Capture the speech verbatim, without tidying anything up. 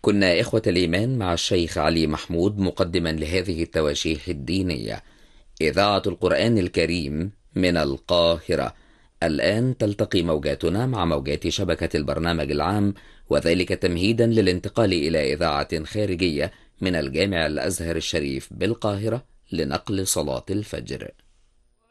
كنا إخوة الإيمان مع الشيخ علي محمود مقدما لهذه التواشيح الدينية. إذاعة القرآن الكريم من القاهرة. الآن تلتقي موجاتنا مع موجات شبكة البرنامج العام، وذلك تمهيدا للانتقال إلى إذاعة خارجية من الجامع الأزهر الشريف بالقاهرة لنقل صلاة الفجر.